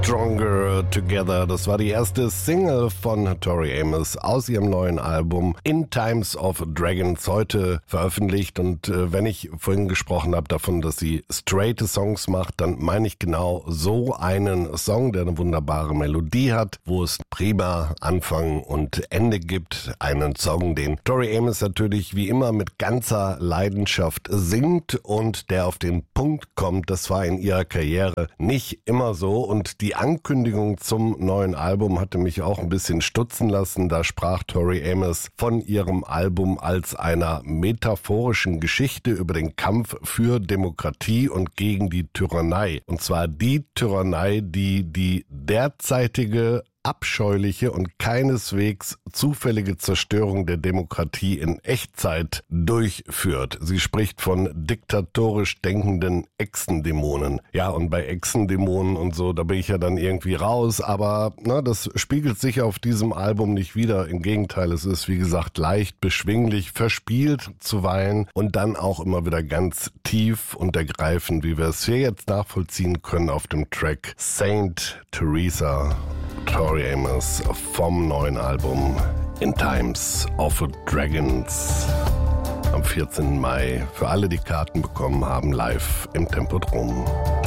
Stronger Together. Das war die erste Single von Tori Amos aus ihrem neuen Album In Times of Dragons, heute veröffentlicht. Und wenn ich vorhin gesprochen habe davon, dass sie straighte Songs macht, dann meine ich genau so einen Song, der eine wunderbare Melodie hat, wo es prima Anfang und Ende gibt. Einen Song, den Tori Amos natürlich wie immer mit ganzer Leidenschaft singt und der auf den Punkt kommt. Das war in ihrer Karriere nicht immer so, und die Ankündigung zum neuen Album hatte mich auch ein bisschen stutzen lassen. Da sprach Tori Amos von ihrem Album als einer metaphorischen Geschichte über den Kampf für Demokratie und gegen die Tyrannei. Und zwar die Tyrannei, die derzeitige abscheuliche und keineswegs zufällige Zerstörung der Demokratie in Echtzeit durchführt. Sie spricht von diktatorisch denkenden Echsendämonen. Ja, und bei Echsendämonen und so, da bin ich ja dann irgendwie raus, aber das spiegelt sich auf diesem Album nicht wider. Im Gegenteil, es ist wie gesagt leicht beschwinglich, verspielt zuweilen und dann auch immer wieder ganz tief und ergreifend, wie wir es hier jetzt nachvollziehen können auf dem Track Saint Teresa. Tori Amos vom neuen Album In Times of Dragons am 14. Mai. Für alle, die Karten bekommen haben, live im Tempodrom.